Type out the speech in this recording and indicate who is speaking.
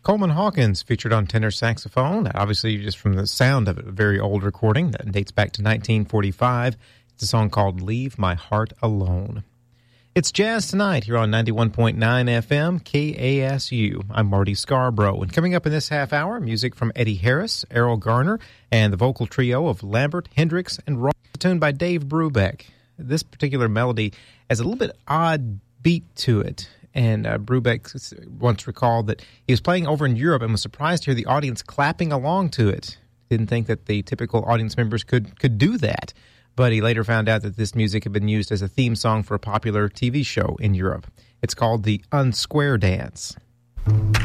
Speaker 1: Coleman Hawkins featured on tenor saxophone, obviously just from the sound of it, a very old recording that dates back to 1945. It's a song called Leave My Heart Alone. It's Jazz Tonight here on 91.9 FM KASU. I'm Marty Scarborough, and coming up in this half hour, music from Eddie Harris, Errol Garner, and the vocal trio of Lambert, Hendricks, and Ross, tuned by Dave Brubeck. This particular melody has a little bit odd beat to it. And Brubeck once recalled that he was playing over in Europe and was surprised to hear the audience clapping along to it. Didn't think that the typical audience members could do that. But he later found out that this music had been used as a theme song for a popular TV show in Europe. It's called the Unsquare Dance.